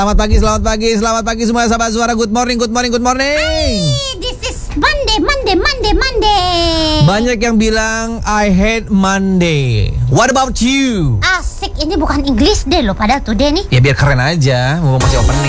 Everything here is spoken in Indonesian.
Selamat pagi semua sahabat suara. Good morning. This is Monday. Banyak yang bilang I hate Monday. What about you? Asik, ini bukan English deh loh padahal today nih. Ya biar keren aja, mau masih opening.